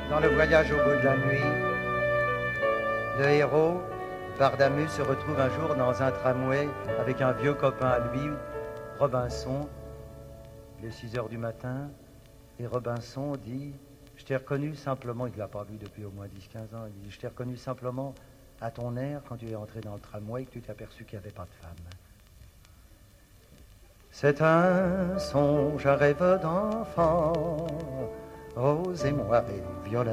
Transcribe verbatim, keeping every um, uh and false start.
Dans le voyage au bout de la nuit, le héros, Bardamus, se retrouve un jour dans un tramway avec un vieux copain à lui, Robinson. Il est six heures du matin et Robinson dit « Je t'ai reconnu simplement », il ne l'a pas vu depuis au moins dix quinze ans, il dit « Je t'ai reconnu simplement à ton air quand tu es entré dans le tramway et que tu t'es aperçu qu'il n'y avait pas de femme. » C'est un songe, un rêve d'enfant, rose et moire et violet.